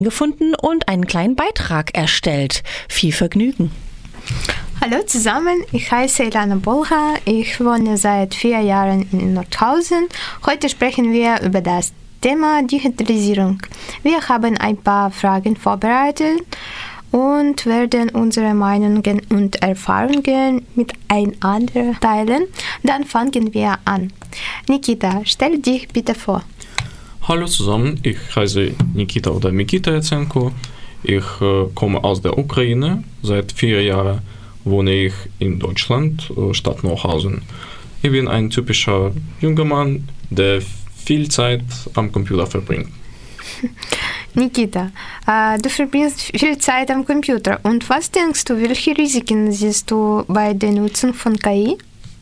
gefunden und einen kleinen Beitrag erstellt. Viel Vergnügen. Hallo zusammen, ich heiße Ilana Bolha, ich wohne seit 4 Jahren in Nordhausen. Heute sprechen wir über das Thema Digitalisierung. Wir haben ein paar Fragen vorbereitet und werden unsere Meinungen und Erfahrungen miteinander teilen. Dann fangen wir an. Nikita, stell dich bitte vor. Hallo zusammen, ich heiße Nikita oder Mikita Yatsenko. Ich komme aus der Ukraine. Seit 4 Jahren wohne ich in Deutschland, Stadt Nordhausen. Ich bin ein typischer junger Mann, der viel Zeit am Computer verbringt. Nikita, du verbringst viel Zeit am Computer. Und was denkst du, welche Risiken siehst du bei der Nutzung von KI?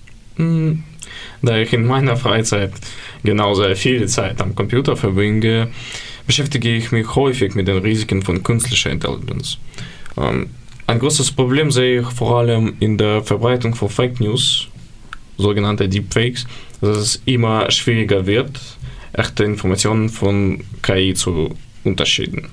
Da ich in meiner Freizeit genauso viel Zeit am Computer verbringe, beschäftige ich mich häufig mit den Risiken von künstlicher Intelligenz. Ein großes Problem sehe ich vor allem in der Verbreitung von Fake News, sogenannte Deepfakes, dass es immer schwieriger wird, echte Informationen von KI zu unterscheiden.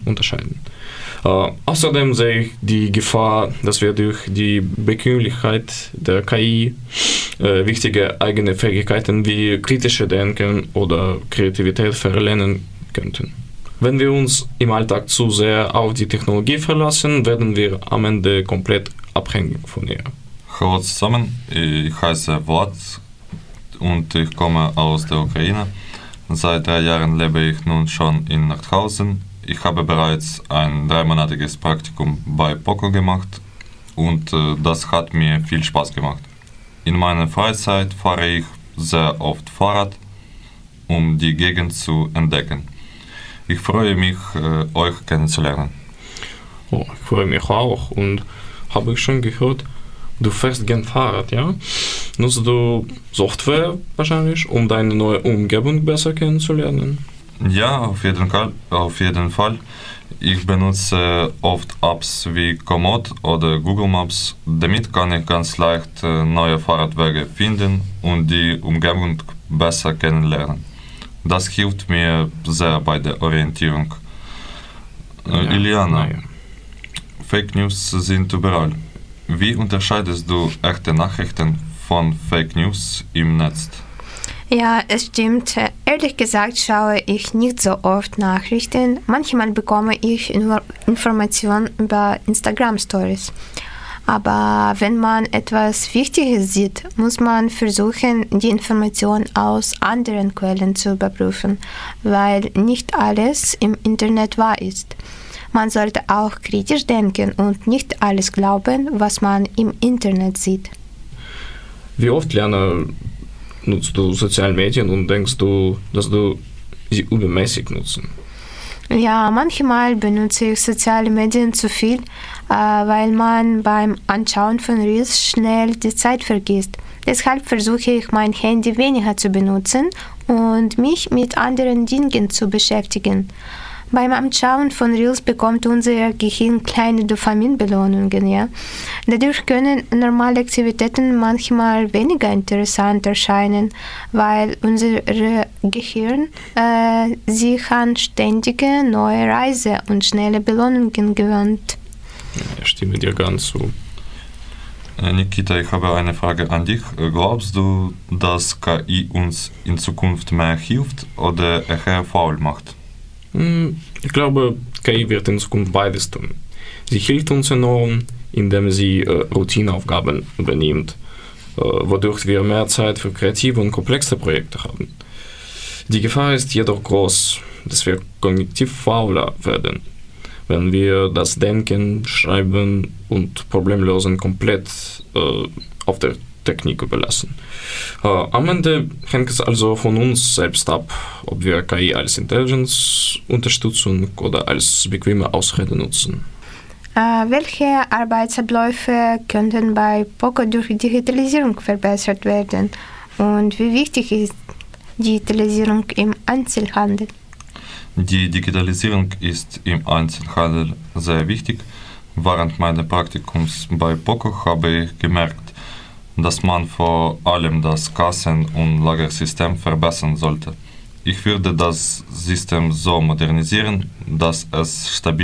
Außerdem sehe ich die Gefahr, dass wir durch die Bequemlichkeit der KI wichtige eigene Fähigkeiten wie kritische Denken oder Kreativität verlernen könnten. Wenn wir uns im Alltag zu sehr auf die Technologie verlassen, werden wir am Ende komplett abhängig von ihr. Hallo zusammen, ich heiße Vlad und ich komme aus der Ukraine. Seit 3 Jahren lebe ich nun schon in Nordhausen. Ich habe bereits ein 3-monatiges Praktikum bei Poco gemacht und das hat mir viel Spaß gemacht. In meiner Freizeit fahre ich sehr oft Fahrrad, um die Gegend zu entdecken. Ich freue mich, euch kennenzulernen. Oh, ich freue mich auch und habe ich schon gehört, du fährst gern Fahrrad, ja? Nutzt du Software wahrscheinlich, um deine neue Umgebung besser kennenzulernen? Ja, auf jeden Fall. Ich benutze oft Apps wie Komoot oder Google Maps. Damit kann ich ganz leicht neue Fahrradwege finden und die Umgebung besser kennenlernen. Das hilft mir sehr bei der Orientierung. Iliana, Fake News sind überall. Wie unterscheidest du echte Nachrichten von Fake News im Netz? Ja, es stimmt. Ehrlich gesagt schaue ich nicht so oft Nachrichten. Manchmal bekomme ich nur Informationen über Instagram-Stories. Aber wenn man etwas Wichtiges sieht, muss man versuchen, die Informationen aus anderen Quellen zu überprüfen, weil nicht alles im Internet wahr ist. Man sollte auch kritisch denken und nicht alles glauben, was man im Internet sieht. Wie oft, Liana, nutzt du soziale Medien und denkst du, dass du sie übermäßig nutzt? Ja, manchmal benutze ich soziale Medien zu viel, weil man beim Anschauen von Reels schnell die Zeit vergisst. Deshalb versuche ich, mein Handy weniger zu benutzen und mich mit anderen Dingen zu beschäftigen. Beim Anschauen von Reels bekommt unser Gehirn kleine Dopaminbelohnungen. Ja? Dadurch können normale Aktivitäten manchmal weniger interessant erscheinen, weil unser Gehirn sich an ständige neue Reise und schnelle Belohnungen gewöhnt. Ja, ich stimme dir ganz zu. Nikita, ich habe eine Frage an dich. Glaubst du, dass KI uns in Zukunft mehr hilft oder eher faul macht? Ich glaube, KI wird in Zukunft beides tun. Sie hilft uns enorm, indem sie Routineaufgaben übernimmt, wodurch wir mehr Zeit für kreative und komplexe Projekte haben. Die Gefahr ist jedoch groß, dass wir kognitiv fauler werden, wenn wir das Denken, Schreiben und Problemlösen komplett auf der Technik überlassen. Am Ende hängt es also von uns selbst ab, ob wir KI als Intelligence-Unterstützung oder als bequeme Ausrede nutzen. Welche Arbeitsabläufe könnten bei Poco durch Digitalisierung verbessert werden? Und wie wichtig ist Digitalisierung im Einzelhandel? Die Digitalisierung ist im Einzelhandel sehr wichtig. Während meines Praktikums bei Poco habe ich gemerkt, dass man vor allem das Kassen- und Lagersystem verbessern sollte. Ich würde das System so modernisieren, dass es stabil